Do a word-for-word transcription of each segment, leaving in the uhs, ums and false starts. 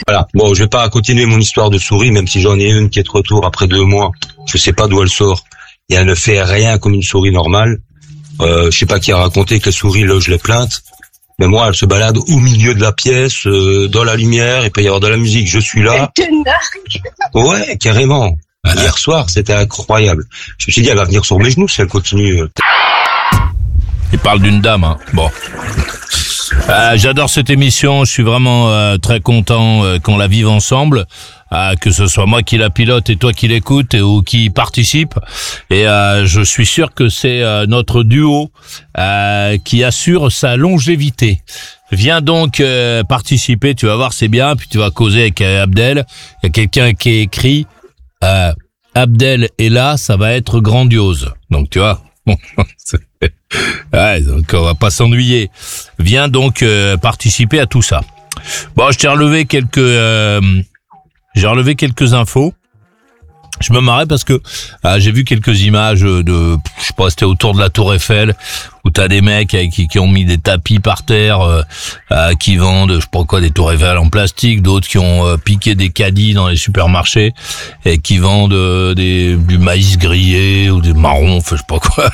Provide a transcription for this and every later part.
Voilà. Bon, je vais pas continuer mon histoire de souris, même si j'en ai une qui est de retour après deux mois. Je sais pas d'où elle sort. Et elle ne fait rien comme une souris normale. Euh, je sais pas qui a raconté que la souris loge les plaintes. Mais moi, elle se balade au milieu de la pièce, euh, dans la lumière, il peut y avoir de la musique, je suis là. Ouais, carrément. Voilà. Hier soir, c'était incroyable. Je me suis dit, elle va venir sur mes genoux si elle continue. Il parle d'une dame, hein. Bon. Euh, j'adore cette émission, je suis vraiment euh, très content euh, qu'on la vive ensemble, euh, que ce soit moi qui la pilote et toi qui l'écoute et, ou qui participe. Et euh, je suis sûr que c'est euh, notre duo euh, qui assure sa longévité. Viens donc euh, participer, tu vas voir, c'est bien, puis tu vas causer avec euh, Abdel. Il y a quelqu'un qui a écrit euh, « Abdel est là, ça va être grandiose ». Donc tu vois, ouais, donc on va pas s'ennuyer. Viens donc euh, participer à tout ça. Bon, je t'ai relevé quelques, euh, j'ai relevé quelques infos. Je me marrais parce que ah, j'ai vu quelques images de, je sais pas, c'était autour de la Tour Eiffel où t'as des mecs avec, qui, qui ont mis des tapis par terre, euh, euh, qui vendent, je sais pas quoi, des Tours Eiffel en plastique, d'autres qui ont euh, piqué des caddies dans les supermarchés et qui vendent euh, des, du maïs grillé ou des marrons, enfin, je sais pas quoi.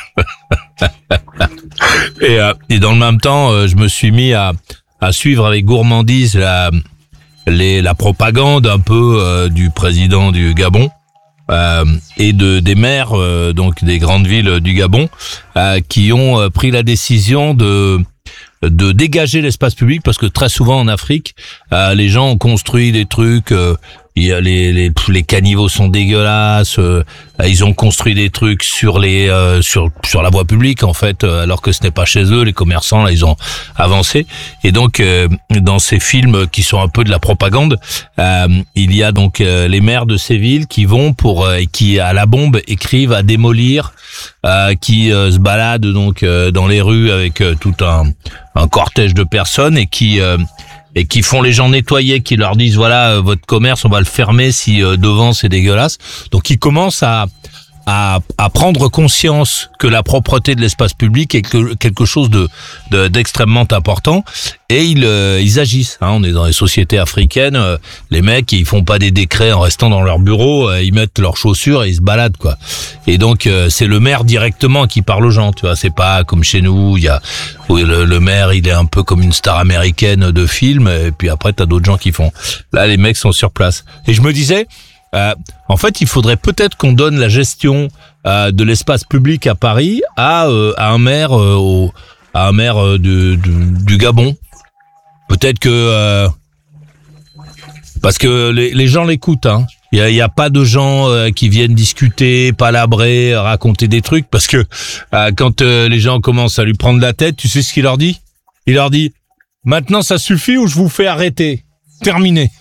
et, euh, et dans le même temps, euh, je me suis mis à, à suivre avec gourmandise la, les, la propagande un peu euh, du président du Gabon. Euh, et de des maires euh, donc des grandes villes du Gabon euh, qui ont euh, pris la décision de de dégager l'espace public parce que très souvent en Afrique euh, les gens ont construit des trucs, euh, il y a les les les caniveaux sont dégueulasses, euh, ils ont construit des trucs sur les euh, sur sur la voie publique en fait, euh, alors que ce n'est pas chez eux. Les commerçants là ils ont avancé et donc euh, dans ces films qui sont un peu de la propagande, euh, il y a donc euh, les maires de ces villes qui vont pour euh, qui à la bombe écrivent à démolir, euh, qui euh, se baladent donc euh, dans les rues avec euh, tout un un cortège de personnes et qui euh, et qui font les gens nettoyer, qui leur disent voilà euh, votre commerce on va le fermer si euh, devant c'est dégueulasse. Donc ils commencent à à à prendre conscience que la propreté de l'espace public est que, quelque chose de, de d'extrêmement important et ils euh, ils agissent. Hein, on est dans les sociétés africaines, euh, les mecs ils font pas des décrets en restant dans leur bureau, euh, ils mettent leurs chaussures et ils se baladent quoi. Et donc euh, c'est le maire directement qui parle aux gens, tu vois, c'est pas comme chez nous, il y a où le, le maire il est un peu comme une star américaine de film et puis après t'as d'autres gens qui font. Là les mecs sont sur place. Et je me disais Euh, en fait, il faudrait peut-être qu'on donne la gestion euh, de l'espace public à Paris à, euh, à un maire, euh, au, à un maire euh, de, de, du Gabon. Peut-être que euh, parce que les, les gens l'écoutent. Hein. Il y a, il y a pas de gens euh, qui viennent discuter, palabrer, raconter des trucs, parce que euh, quand euh, les gens commencent à lui prendre la tête, tu sais ce qu'il leur dit ? Il leur dit « Maintenant, ça suffit ou je vous fais arrêter. » Terminé.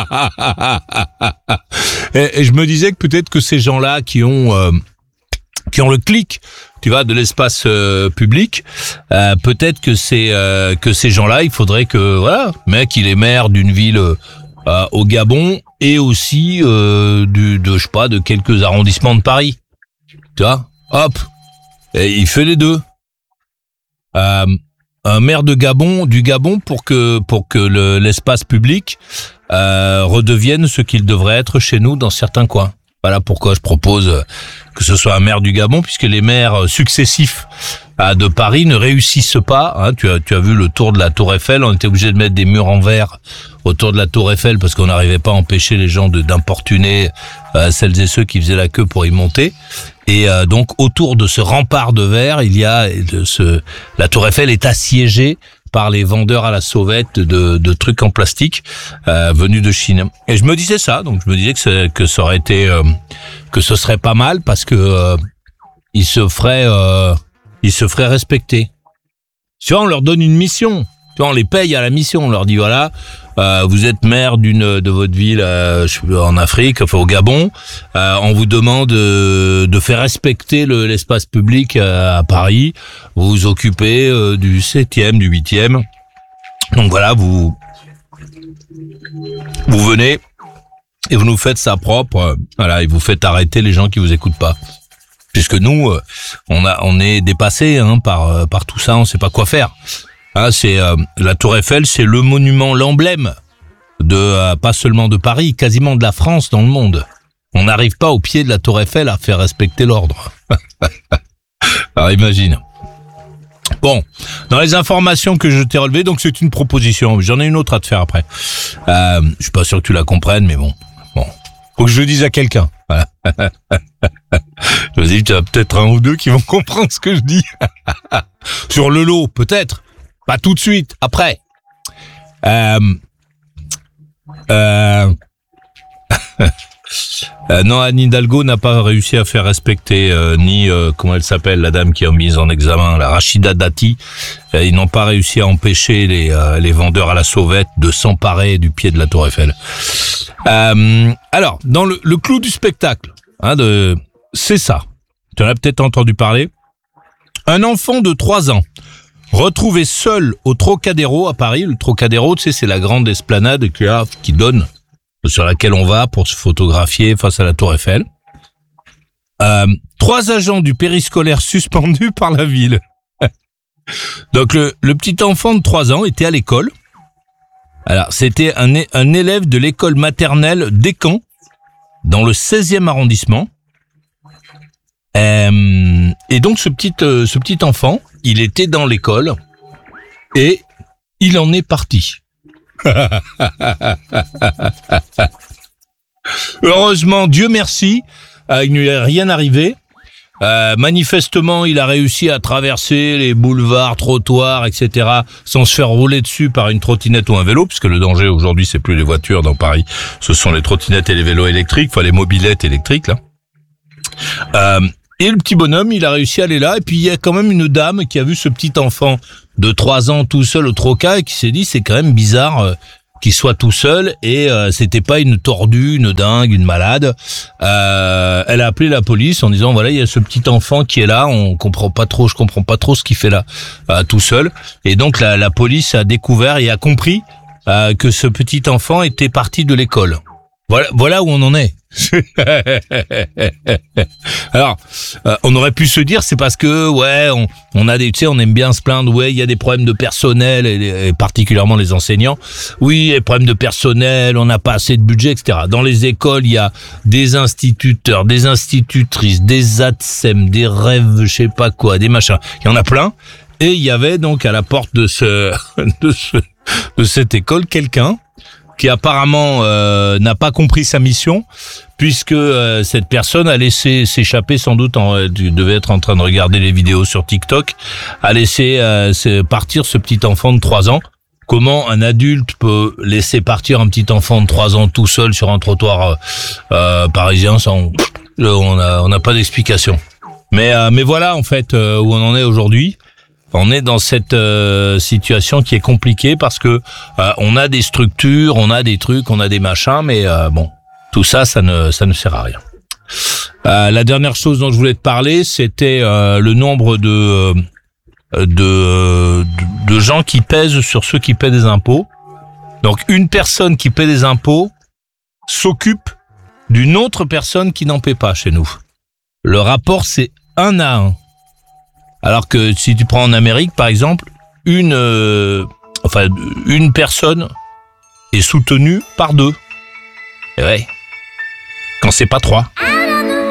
et, et je me disais que peut-être que ces gens-là qui ont euh, qui ont le clic, tu vois, de l'espace euh, public, euh, peut-être que c'est euh, que ces gens-là, il faudrait que voilà, mec, il est maire d'une ville euh, au Gabon et aussi euh, du de je sais pas de quelques arrondissements de Paris. Tu vois, hop, et il fait les deux. Euh, un maire de Gabon, du Gabon, pour que pour que le, l'espace public euh, redevienne ce qu'il devrait être chez nous dans certains coins. Voilà pourquoi je propose que ce soit un maire du Gabon, puisque les maires successifs euh, de Paris ne réussissent pas. Hein. Tu as tu as vu le tour de la Tour Eiffel, on était obligé de mettre des murs en verre autour de la Tour Eiffel parce qu'on n'arrivait pas à empêcher les gens de d'importuner euh, celles et ceux qui faisaient la queue pour y monter. Et euh, donc autour de ce rempart de verre, il y a de ce la Tour Eiffel est assiégée par les vendeurs à la sauvette de, de trucs en plastique euh, venus de Chine. Et je me disais ça, donc je me disais que, c'est, que ça aurait été euh, que ce serait pas mal parce que euh, ils se feraient euh, ils se feraient respecter. Tu vois, on leur donne une mission. Tu vois, on les paye à la mission. On leur dit voilà, euh, vous êtes maire d'une de votre ville euh, en Afrique, enfin au Gabon. Euh, on vous demande euh, de faire respecter le, l'espace public euh, à Paris. Vous vous occupez euh, du septième, du huitième. Donc voilà, vous vous venez et vous nous faites ça propre. Voilà, et vous faites arrêter les gens qui vous écoutent pas. Puisque nous, euh, on a on est dépassés hein, par par tout ça. On sait pas quoi faire. Ah, c'est euh, la Tour Eiffel, c'est le monument, l'emblème, de euh, pas seulement de Paris, quasiment de la France dans le monde. On n'arrive pas au pied de la Tour Eiffel à faire respecter l'ordre. Alors imagine. Bon, dans les informations que je t'ai relevées, donc c'est une proposition. J'en ai une autre à te faire après. Euh, je suis pas sûr que tu la comprennes, mais bon, bon, faut que je le dise à quelqu'un. Voilà. Je me dis, tu as peut-être un ou deux qui vont comprendre ce que je dis. Sur le lot, peut-être. Pas tout de suite, après. Euh, euh, euh, non, Anne Hidalgo n'a pas réussi à faire respecter euh, ni euh, comment elle s'appelle, la dame qui a mise en examen, la Rachida Dati. Euh, ils n'ont pas réussi à empêcher les euh, les vendeurs à la sauvette de s'emparer du pied de la Tour Eiffel. Euh, alors, dans le, le clou du spectacle, hein, de, c'est ça. Tu en as peut-être entendu parler. Un enfant de trois ans retrouvé seul au Trocadéro à Paris. Le Trocadéro, tu sais, c'est la grande esplanade qui, a, qui donne, sur laquelle on va pour se photographier face à la Tour Eiffel. Euh, trois agents du périscolaire suspendus par la ville. Donc le, le petit enfant de trois ans était à l'école. Alors c'était un, un élève de l'école maternelle d'Écamp, dans le seizième arrondissement. Euh, et donc ce petit, euh, ce petit enfant, il était dans l'école et il en est parti. Heureusement, Dieu merci, euh, il ne lui est rien arrivé. Euh, manifestement, il a réussi à traverser les boulevards, trottoirs, et cetera, sans se faire rouler dessus par une trottinette ou un vélo, puisque le danger aujourd'hui, c'est plus les voitures dans Paris, ce sont les trottinettes et les vélos électriques, enfin les mobylettes électriques là. Euh, et le petit bonhomme, il a réussi à aller là, et puis il y a quand même une dame qui a vu ce petit enfant de trois ans tout seul au Troca et qui s'est dit c'est quand même bizarre euh, qu'il soit tout seul et euh, c'était pas une tordue, une dingue, une malade. Euh, elle a appelé la police en disant voilà il y a ce petit enfant qui est là, on comprend pas trop, je comprends pas trop ce qu'il fait là euh, tout seul. Et donc la, la police a découvert et a compris euh, que ce petit enfant était parti de l'école. Voilà, voilà où on en est. Alors, euh, on aurait pu se dire c'est parce que ouais, on, on a des, tu sais, on aime bien se plaindre. Ouais, il y a des problèmes de personnel et, et particulièrement les enseignants. Oui, il y a des problèmes de personnel, on n'a pas assez de budget, et cetera. Dans les écoles, il y a des instituteurs, des institutrices, des A T S E M, des rêves, je sais pas quoi, des machins. Il y en a plein. Et il y avait donc à la porte de ce, de ce, de cette école quelqu'un qui apparemment euh, n'a pas compris sa mission, puisque euh, cette personne a laissé s'échapper, sans doute, en, tu devais être en train de regarder les vidéos sur TikTok, a laissé euh, partir ce petit enfant de trois ans. Comment un adulte peut laisser partir un petit enfant de trois ans tout seul sur un trottoir euh, parisien sans, on a, on n'a pas d'explication. Mais, euh, mais voilà en fait euh, où on en est aujourd'hui. On est dans cette euh, situation qui est compliquée parce que euh, on a des structures, on a des trucs, on a des machins, mais euh, bon, tout ça, ça ne, ça ne sert à rien. Euh, la dernière chose dont je voulais te parler, c'était euh, le nombre de, de, de de gens qui pèsent sur ceux qui paient des impôts. Donc, une personne qui paie des impôts s'occupe d'une autre personne qui n'en paie pas chez nous. Le rapport, c'est un à un. Alors que si tu prends en Amérique, par exemple, une, euh, enfin, une personne est soutenue par deux. Et ouais, quand c'est pas trois.